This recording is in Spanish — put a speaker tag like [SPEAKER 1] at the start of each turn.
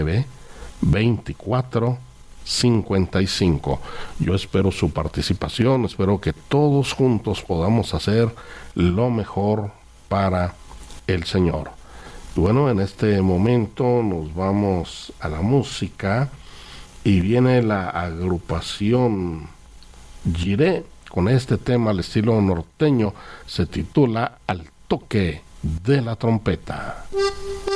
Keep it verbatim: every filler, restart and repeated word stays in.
[SPEAKER 1] veinticuatro cincuenta y cinco. Yo espero su participación, espero que todos juntos podamos hacer lo mejor para el Señor. Bueno, en este momento nos vamos a la música y viene la agrupación Jiré con este tema al estilo norteño, se titula Al toque de la trompeta.